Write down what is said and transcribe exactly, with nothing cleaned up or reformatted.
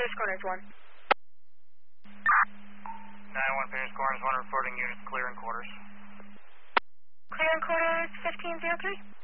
Paris Corners one. nine one Paris Corners one, reporting units clear in quarters. Clear in quarters fifteen zero three.